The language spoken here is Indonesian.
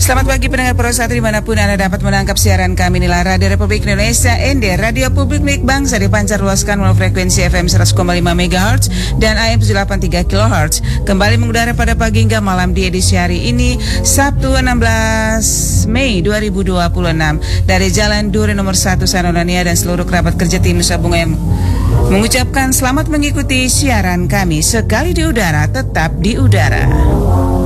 Selamat pagi pendengar Prosatri dimanapun Anda dapat menangkap siaran kami. Inilah Radio Republik Indonesia ND, Radio Publik Milik Bangsa, dipancar luaskan melalui frekuensi FM 100,5 MHz dan AM 783 kHz. Kembali mengudara pada pagi hingga malam di edisi hari ini, Sabtu 16 Mei 2026. Dari Jalan Duri nomor 1 Sanonania dan seluruh kerabat kerja tim Nusa Bunga yang mengucapkan selamat mengikuti siaran kami. Sekali di udara, tetap di udara.